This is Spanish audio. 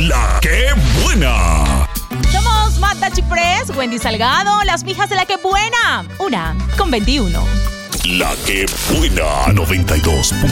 La que buena. Somos Magda Chiprés, Wendy Salgado, las mijas de La que buena. 1:21. La que buena 92.